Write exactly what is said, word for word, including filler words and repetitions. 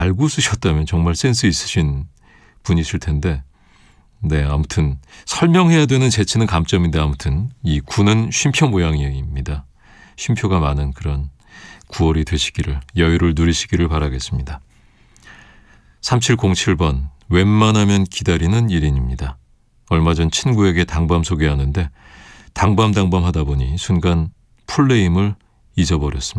알고 쓰셨다면 정말 센스 있으신 분이실 텐데, 네, 아무튼 설명해야 되는 재치는 감점인데, 아무튼 이 구는 쉼표 모양입니다. 쉼표가 많은 그런 구월이 되시기를, 여유를 누리시기를 바라겠습니다. 삼칠공칠 번, 웬만하면 기다리는 일 인입니다. 얼마 전 친구에게 당밤 소개하는데 당밤당밤 하다 보니 순간 풀네임을 잊어버렸습니다.